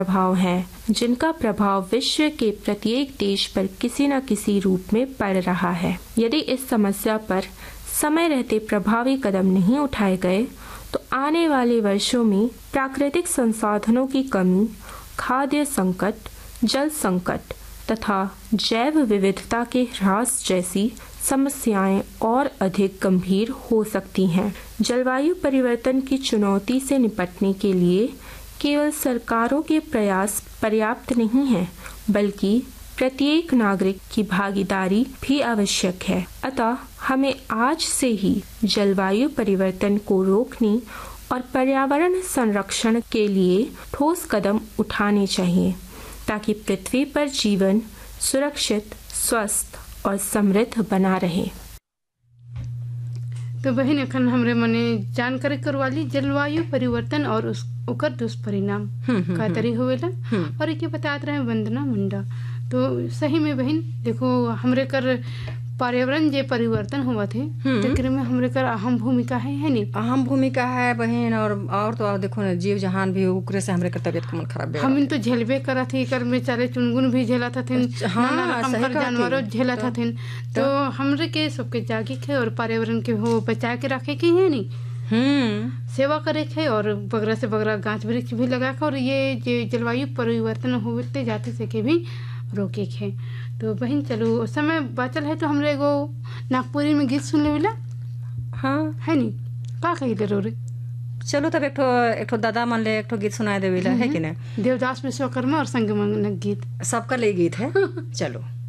प्रभाव हैं जिनका प्रभाव विश्व के प्रत्येक देश पर किसी न किसी रूप में पड़ रहा है। यदि इस समस्या पर समय रहते प्रभावी कदम नहीं उठाए गए तो आने वाले वर्षों में प्राकृतिक संसाधनों की कमी, खाद्य संकट, जल संकट तथा जैव विविधता के ह्रास जैसी समस्याएं और अधिक गंभीर हो सकती हैं। जलवायु परिवर्तन की चुनौती से निपटने के लिए केवल सरकारों के प्रयास पर्याप्त नहीं हैं, बल्कि प्रत्येक नागरिक की भागीदारी भी आवश्यक है। अतः हमें आज से ही जलवायु परिवर्तन को रोकने और पर्यावरण संरक्षण के लिए ठोस कदम उठाने चाहिए ताकि पृथ्वी पर जीवन सुरक्षित, स्वस्थ और समृद्ध बना रहे। तो बहन अखन हमरे मने जानकारी करवाली जलवायु परिवर्तन और ओकर दुष्परिणाम का तरी होवेला और एक बताते रहे वंदना मुंडा। तो सही में बहन देखो हमरे कर पर्यावरण जे परिवर्तन हुआ थे तेकरे में हमरे कर अहम भूमिका है नी। अहम भूमिका है बहन। और तो देखो ना जीव जहान भी ओकरे से हमरे कर तबियत कमन खराब है। हम तो झेलबे करा थी कर में चारे चुनगुन भी झेला था थे। हाँ, जानवरों झेला था थे। तो हमरे के सबके जागी के और पर्यावरण के हो बचा के रखे के है नी। सेवा करे के और बगरा से बगरा गाछ वृक्ष भी लगा के और ये जलवायु परिवर्तन होते जाते से के भी रोके के। तो बहन चलो समय बचल है तो हमरे एगो नागपुरी में गीत सुन लेविला। हाँ है नी का कही रो रे। चलो तब एक ठो दादा मन ले एक ठो गीत सुनाए देविला है कि नहीं। देवदास विश्वकर्मा और संगमन गीत सबका ले गीत है। चलो।